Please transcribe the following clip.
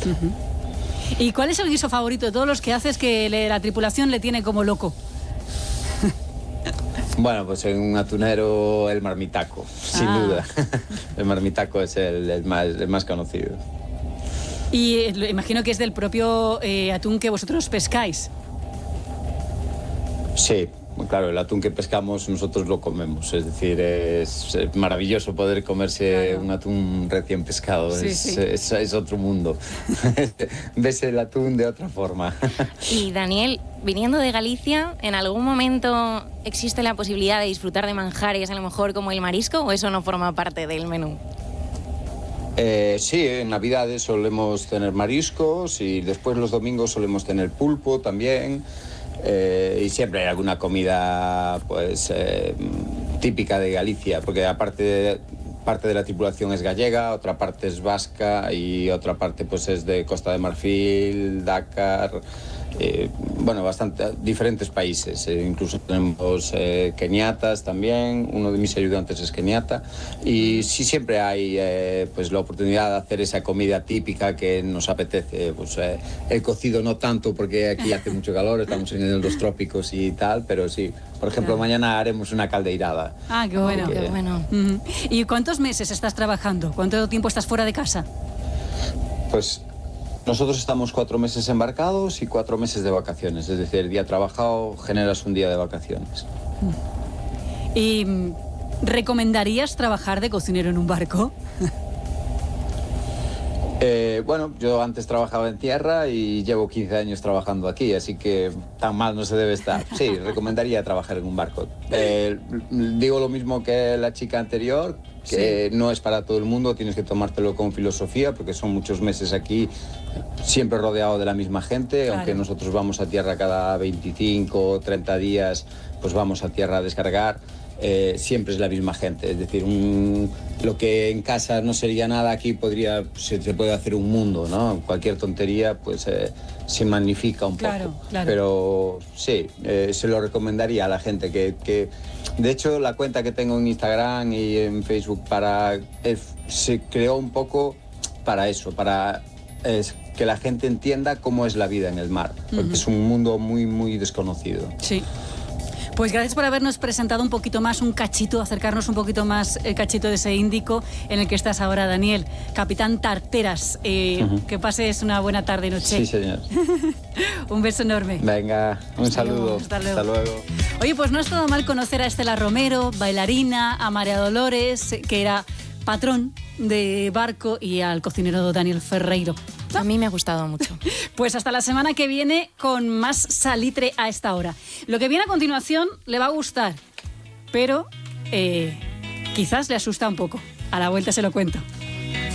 Uh-huh. ¿Y cuál es el guiso favorito de todos los que haces que la tripulación le tiene como loco? Bueno, pues en un atunero el marmitaco, sin duda. El marmitaco es el más conocido. Y imagino que es del propio atún que vosotros pescáis. Sí, claro, el atún que pescamos nosotros lo comemos. Es decir, es maravilloso poder comerse un atún recién pescado. Sí, es otro mundo. Ves el atún de otra forma. Y Daniel, viniendo de Galicia, ¿en algún momento existe la posibilidad de disfrutar de manjares a lo mejor como el marisco o eso no forma parte del menú? Sí, en Navidades solemos tener mariscos y después los domingos solemos tener pulpo también. Y siempre hay alguna comida pues típica de Galicia, porque parte de la tripulación es gallega, otra parte es vasca y otra parte pues es de Costa de Marfil, Dakar, bueno, bastante diferentes países. Incluso tenemos keniatas también, uno de mis ayudantes es keniata, y sí siempre hay pues la oportunidad de hacer esa comida típica que nos apetece. Pues el cocido no tanto porque aquí hace mucho calor, estamos en los trópicos y tal, pero sí. Por ejemplo, mañana haremos una caldeirada. Ah, qué bueno. Qué bueno. Uh-huh. ¿Y cuántos meses estás trabajando? ¿Cuánto tiempo estás fuera de casa? Pues nosotros estamos 4 meses embarcados y 4 meses de vacaciones. Es decir, el día trabajado generas un día de vacaciones. ¿Y recomendarías trabajar de cocinero en un barco? Bueno, yo antes trabajaba en tierra y llevo 15 años trabajando aquí, así que tan mal no se debe estar. Sí, recomendaría trabajar en un barco. Digo lo mismo que la chica anterior, que no es para todo el mundo, tienes que tomártelo con filosofía, porque son muchos meses aquí, siempre rodeado de la misma gente, claro. Aunque nosotros vamos a tierra cada 25 o 30 días, pues vamos a tierra a descargar. Siempre es la misma gente, es decir, lo que en casa no sería nada, aquí se puede hacer un mundo, ¿no? Cualquier tontería pues se magnifica un poco, claro. Pero sí, se lo recomendaría a la gente que de hecho la cuenta que tengo en Instagram y en Facebook se creó un poco para eso, para que la gente entienda cómo es la vida en el mar, porque es un mundo muy, muy desconocido. Sí. Pues gracias por habernos presentado un poquito más, acercarnos un poquito más el cachito de ese Índico en el que estás ahora, Daniel. Capitán Tarteras, que pases una buena tarde y noche. Sí, señor. Un beso enorme. Venga, un saludo. Hasta luego. Hasta luego. Oye, pues no ha estado mal conocer a Estela Romero, bailarina, a María Dolores, que era patrón de barco, y al cocinero Daniel Ferreiro. A mí me ha gustado mucho. Pues hasta la semana que viene con más salitre a esta hora. Lo que viene a continuación le va a gustar, pero quizás le asusta un poco. A la vuelta se lo cuento.